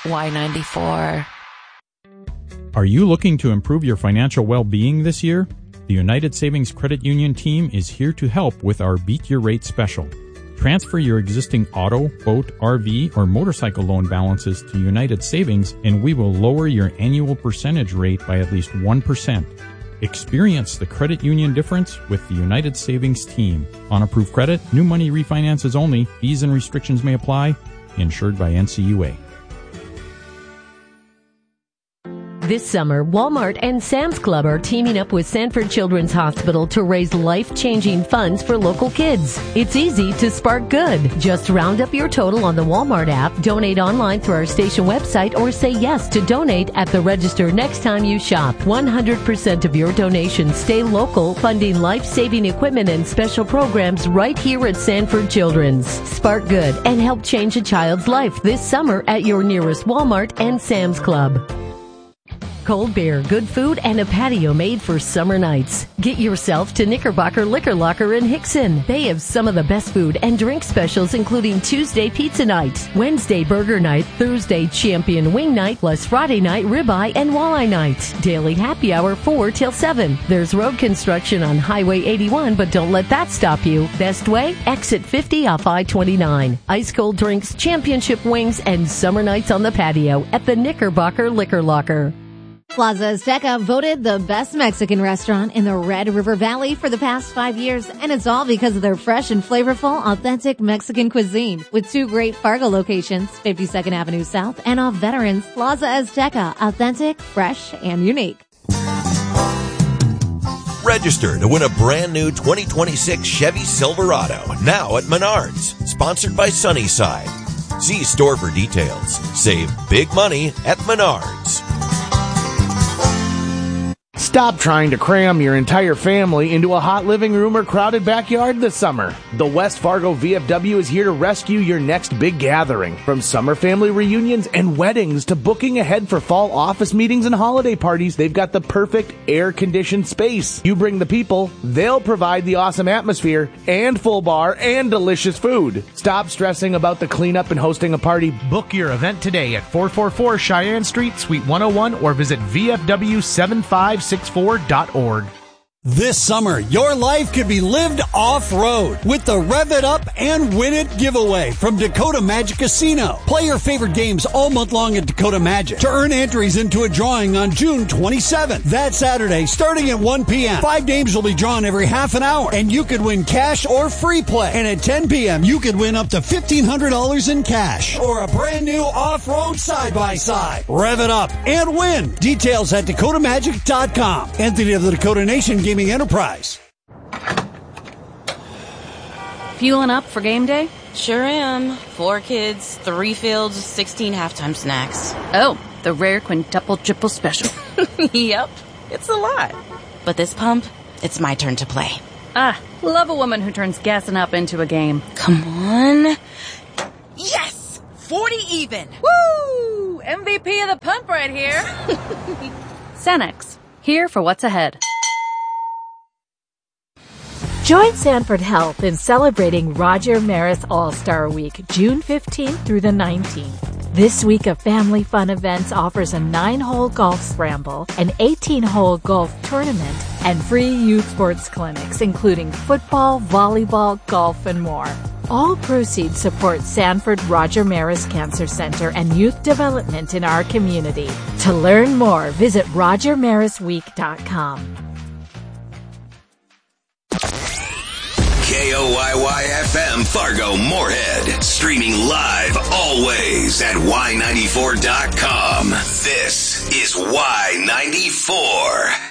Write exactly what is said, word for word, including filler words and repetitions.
Y ninety-four. Are you looking to improve your financial well-being this year? The United Savings Credit Union team is here to help with our Beat Your Rate special. Transfer your existing auto, boat, R V, or motorcycle loan balances to United Savings, and we will lower your annual percentage rate by at least one percent. Experience the credit union difference with the United Savings team. On approved credit, new money refinances only. Fees and restrictions may apply. Insured by N C U A. This summer, Walmart and Sam's Club are teaming up with Sanford Children's Hospital to raise life-changing funds for local kids. It's easy to spark good. Just round up your total on the Walmart app, donate online through our station website, or say yes to donate at the register next time you shop. one hundred percent of your donations stay local, funding life-saving equipment and special programs right here at Sanford Children's. Spark good and help change a child's life this summer at your nearest Walmart and Sam's Club. Cold beer, good food, and a patio made for summer nights. Get yourself to Knickerbocker Liquor Locker in Hickson. They have some of the best food and drink specials, including Tuesday pizza night, Wednesday burger night, Thursday champion wing night, plus Friday night ribeye and walleye night. Daily happy hour four till seven. There's road construction on Highway eighty-one, but don't let that stop you. Best way? Exit fifty off I twenty-nine. Ice cold drinks, championship wings, and summer nights on the patio at the Knickerbocker Liquor Locker. Plaza Azteca voted the best Mexican restaurant in the Red River Valley for the past five years, and it's all because of their fresh and flavorful, authentic Mexican cuisine. With two great Fargo locations, fifty-second Avenue South and off Veterans, Plaza Azteca, authentic, fresh, and unique. Register to win a brand new twenty twenty-six Chevy Silverado, now at Menards, sponsored by Sunnyside. See store for details. Save big money at Menards. Stop trying to cram your entire family into a hot living room or crowded backyard this summer. The West Fargo V F W is here to rescue your next big gathering. From summer family reunions and weddings to booking ahead for fall office meetings and holiday parties, they've got the perfect air-conditioned space. You bring the people, they'll provide the awesome atmosphere and full bar and delicious food. Stop stressing about the cleanup and hosting a party. Book your event today at four forty-four Cheyenne Street, Suite one oh one, or visit V F W seven five six four dot org. This summer, your life could be lived off-road with the Rev It Up and Win It giveaway from Dakota Magic Casino. Play your favorite games all month long at Dakota Magic to earn entries into a drawing on June twenty-seventh. That Saturday, starting at one p.m. Five games will be drawn every half an hour, and you could win cash or free play. And at ten p.m., you could win up to fifteen hundred dollars in cash or a brand new off-road side-by-side. Rev it up and win. Details at dakota magic dot com. Entity of the Dakota Nation Gaming Enterprise. Fueling up for game day? Sure am. Four kids, three fields, sixteen halftime snacks. Oh, the rare quintuple triple special. Yep, it's a lot. But this pump, it's my turn to play. Ah, love a woman who turns gassing up into a game. Come on. Yes! forty even. Woo! M V P of the pump right here. Cenex, here for what's ahead. Join Sanford Health in celebrating Roger Maris All-Star Week, June fifteenth through the nineteenth. This week of family fun events offers a nine-hole golf scramble, an eighteen-hole golf tournament, and free youth sports clinics, including football, volleyball, golf, and more. All proceeds support Sanford Roger Maris Cancer Center and youth development in our community. To learn more, visit roger maris week dot com. K O Y Y F M Fargo Moorhead. Streaming live always at y ninety-four dot com. This is Y ninety-four.